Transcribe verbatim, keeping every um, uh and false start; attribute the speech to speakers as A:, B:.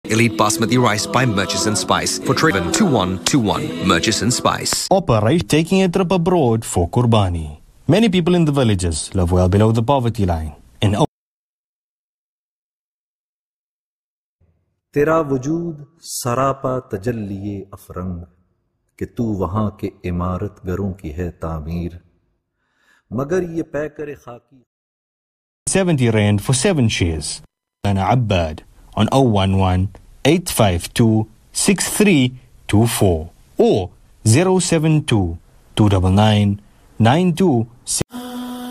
A: Elite Basmati rice by Murchison Spice for Triven two one two one. Murchison Spice.
B: Operate taking a trip abroad for Qurbani. Many people in the villages live well below the poverty line. In
C: तेरा वजूद सरापा तजल्लिए अफरंग कि तू वहां के इमारत गरों की है तामीर मगर ये पैकर खाकी
B: seventy rand for seven shares. And Abbad on zero one one, eight five two, six three two four or zero seven two, two nine nine, nine two